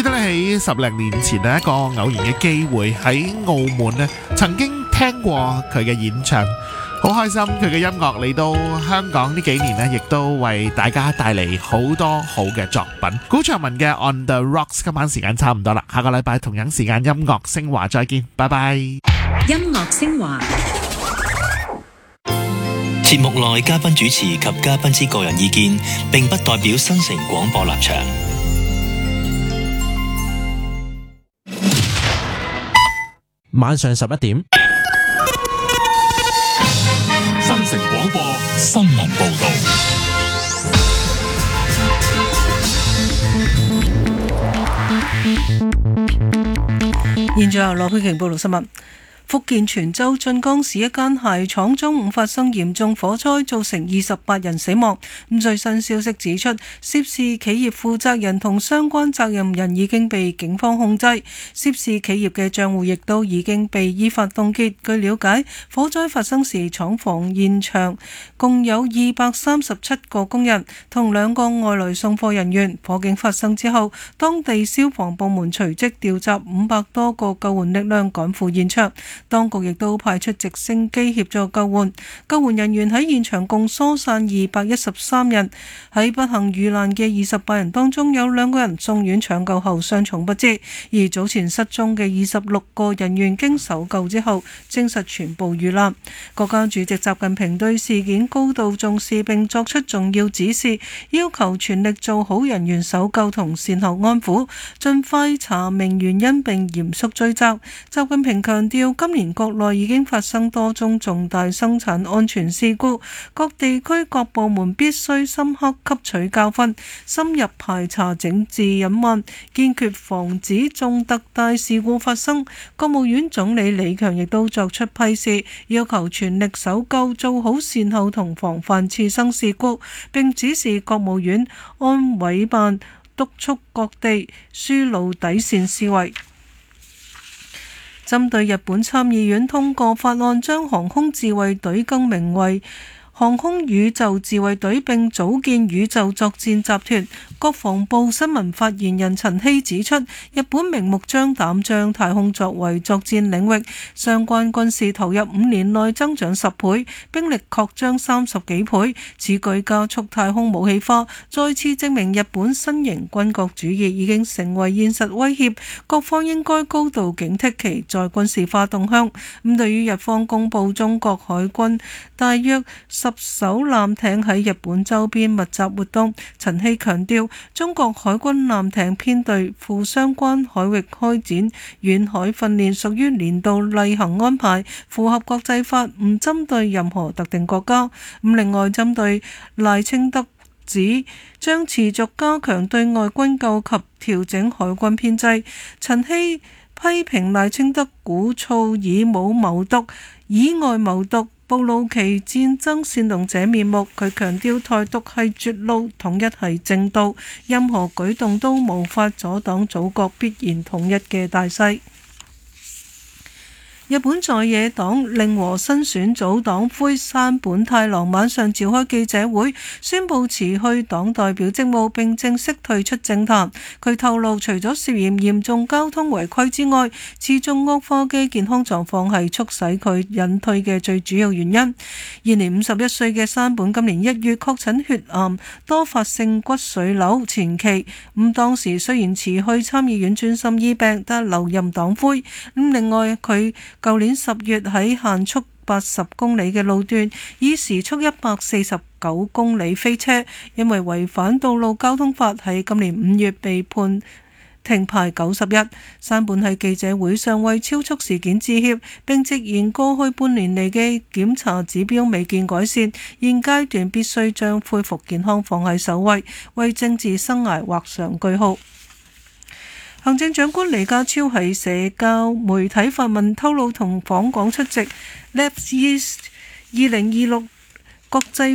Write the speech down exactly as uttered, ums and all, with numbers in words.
記得咧喺十零年前呢一個偶然嘅機會喺澳門呢曾經聽過佢嘅演唱，好開心佢嘅音樂嚟到香港呢幾年呢，亦都為大家帶嚟好多好嘅作品。古長文嘅 On the Rocks， 今晚時間差唔多啦，下個禮拜同樣時間音樂聲華再見，拜拜。 音樂聲華節目內嘉賓主持及嘉賓之個人意見，並不代表新城廣播立場。 晚上十一點， 新城廣播新聞報道。 現在由羅佩瓊報道新聞。福建泉州晉江市一間鞋廠中午發生嚴重火災，造成二十八人死亡。咁最新消息指出，涉事企業負責人同相關責任人已經被警方控制，涉事企業嘅賬戶亦都已經被依法凍結。據了解，火災發生時廠房現場共有二百三十七個工人同兩個外來送貨人員。火警發生之後，當地消防部門隨即調集五百多個救援力量趕赴現場。當局亦都派出直升機協助救援，救援人員喺現場共疏散二百一十三人。喺不幸遇難嘅二十八人當中，有兩個人送院搶救後傷重不治，而早前失蹤嘅二十六個人員經搜救之後，證實全部遇難。國家主席習近平對事件高度重視並作出重要指示，要求全力做好人員搜救同善後安撫，盡快查明原因並嚴肅追責。習近平強調，今年國內已經發生多宗重大生產安全事故，各地區各部門必須深刻吸取教訓，深入排查整治隱患，堅決防止重特大事故發生。國務院總理李強亦都作出批示，要求全力搜救，做好善後同防範次生事故，並指示國務院安委辦督促各地輸露底線思維。針對日本參議院通過法案，將航空自衛隊更名為航空宇宙自衛隊並組建宇宙作戰集團。國防部新聞發言人陳希指出，日本明目張膽將太空作為作戰領域，相關軍事投入五年內增長十倍，兵力擴張三十幾倍，此舉加速太空武器化，再次證明日本新型軍國主義已經成為現實威脅，各方應該高度警惕其再軍事化動向。咁對於日方公佈中國海軍大約十艘艦艇喺日本周邊密集活動，陳希強調，中國海軍艦艇編隊赴相關海域開展遠海訓練屬於年度例行安排，符合國際法，唔針對任何特定國家。咁另外，針對賴清德指將持續加強對外軍購及調整海軍編制，陳希批評賴清德鼓噪以武謀獨、以外謀獨，暴露其戰爭煽動者面目。佢強調台獨係絕路，統一係正道，任何舉動都無法阻擋祖國必然統一嘅大勢。日本在野黨令和新選組黨魁山本太郎晚上召開記者會，宣布辭去黨代表職務並正式退出政壇。佢透露，除咗涉嫌嚴重交通違規之外，持續惡化嘅健康狀況係促使佢隱退嘅最主要原因。現年五十一歲嘅山本今年一月確診血癌、多發性骨髓瘤前期，咁當時雖然辭去參議院專心醫病，但留任黨魁。咁另外佢舊年十月喺限速八十公里嘅路段，以時速一百四十九公里飛車，因為違反道路交通法，喺今年五月被判停牌九十日。山本喺記者會上為超速事件致歉，並直言過去半年嚟嘅檢查指標未見改善，現階段必須將恢復健康放喺首位，為政治生涯畫上句號。行政長官李家超喺社交媒體發文透露，同訪港出席 Labs East 二零二六國際